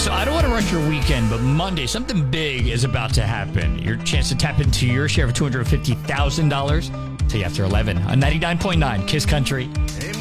So I don't want to rush your weekend, but Monday, something big is about to happen. Your chance to tap into your share of $250,000. See you after 11 on 99.9 Kiss Country.